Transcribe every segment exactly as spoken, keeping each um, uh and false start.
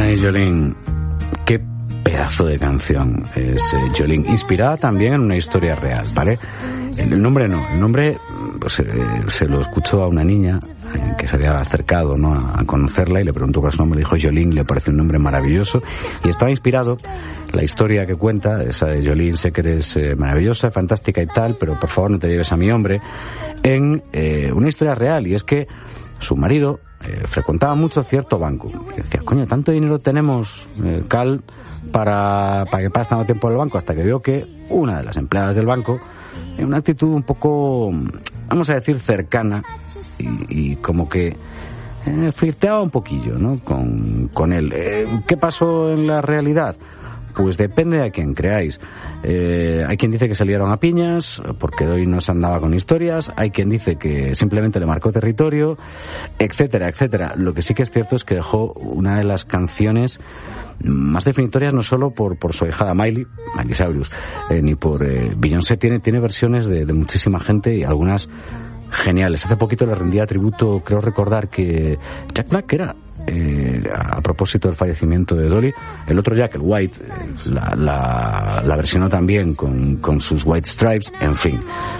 Ay, Jolene, qué pedazo de canción es eh, Jolene, inspirada también en una historia real, ¿vale? El nombre no, el nombre pues, eh, se lo escuchó a una niña eh, que se había acercado, ¿no?, a, a conocerla, y le preguntó cuál es su nombre, le dijo Jolene, le pareció un nombre maravilloso, y estaba inspirado, la historia que cuenta, esa de Jolene, sé que eres eh, maravillosa, fantástica y tal, pero por favor no te lleves a mi hombre, en eh, una historia real, y es que su marido eh, frecuentaba mucho cierto banco. Y decía, coño, tanto dinero tenemos, eh, Cal, para, para que pase tanto tiempo en el banco, hasta que vio que una de las empleadas del banco, en una actitud un poco, vamos a decir, cercana, y, y como que eh, flirteaba un poquillo, ¿no?, con, con él. Eh, ¿Qué pasó en la realidad? Pues depende de a quién creáis. Eh, hay quien dice que se liaron a piñas, porque hoy no se andaba con historias. Hay quien dice que simplemente le marcó territorio, etcétera, etcétera. Lo que sí que es cierto es que dejó una de las canciones más definitorias, no solo por, por su ahijada Miley, Miley Cyrus, eh, ni por eh, Beyoncé. Tiene, tiene versiones de, de muchísima gente, y algunas geniales. Hace poquito le rendía tributo, creo recordar que Jack Black era... Eh, a propósito del fallecimiento de Dolly, el otro Jack, el White, eh, la, la, la versionó también con, con sus White Stripes, en fin,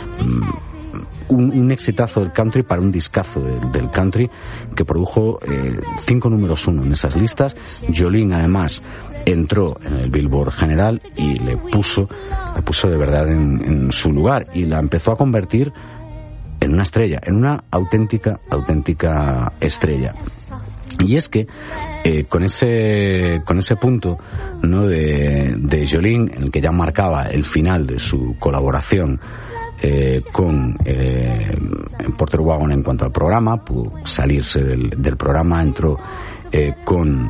un, un exitazo del country para un discazo de, del country que produjo eh, cinco números uno en esas listas. Jolene además entró en el Billboard general y le puso, le puso de verdad en, en su lugar, y la empezó a convertir en una estrella, en una auténtica, auténtica estrella. Y es que eh, con ese con ese punto, ¿no?, de, de Jolene, en el que ya marcaba el final de su colaboración eh, con eh, Porter Wagon en cuanto al programa, pudo salirse del, del programa, entró eh, con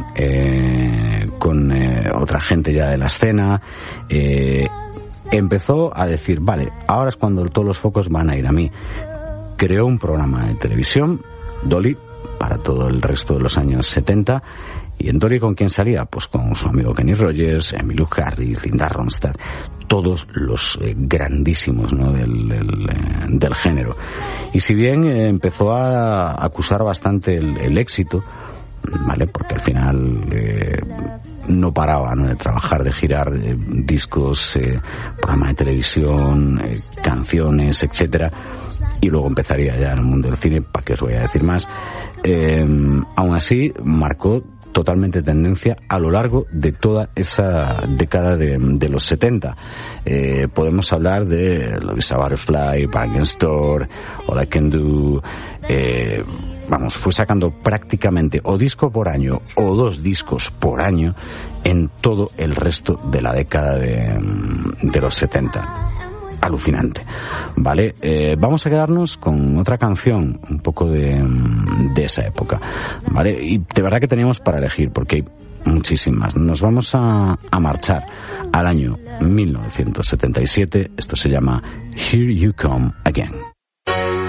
eh, con eh, otra gente ya de la escena, eh, empezó a decir, vale, ahora es cuando todos los focos van a ir a mí. Creó un programa de televisión, Dolly, para todo el resto de los años setenta. ¿Y en Dolly con quién salía? Pues con su amigo Kenny Rogers, Emmylou Harris, Linda Ronstadt, todos los eh, grandísimos, ¿no?, del, del, eh, del género. Y si bien eh, empezó a acusar bastante el, el éxito, ¿vale?, porque al final eh, no paraba, ¿no?, de trabajar, de girar eh, discos, eh, programa de televisión, eh, canciones, etcétera, y luego empezaría ya en el mundo del cine, para qué os voy a decir más. Eh, aún así marcó totalmente tendencia a lo largo de toda esa década de, de los setenta. Eh, podemos hablar de Love is a Butterfly, Bargain Store, All I Can Do. Eh, vamos, fue sacando prácticamente o disco por año o dos discos por año en todo el resto de la década de, de los setenta. Alucinante, ¿vale? Eh, vamos a quedarnos con otra canción un poco de, de esa época, ¿vale? Y de verdad que teníamos para elegir, porque hay muchísimas. Nos vamos a, a marchar al año mil novecientos setenta y siete. Esto se llama Here You Come Again.